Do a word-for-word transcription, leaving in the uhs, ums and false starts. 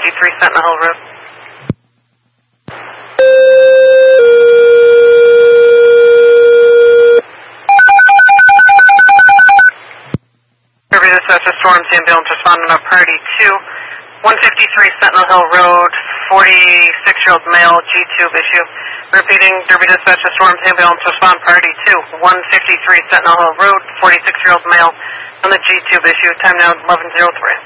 fifty-three Sentinel Hill Road. Derby Dispatch, Storms ambulance responding on party two, one fifty-three Sentinel Hill Road, forty-six-year-old male, G tube issue. Repeating, Derby Dispatch, Storms ambulance respond party two, one fifty-three Sentinel Hill Road, forty-six-year-old male on the G tube issue. Time now eleven oh three.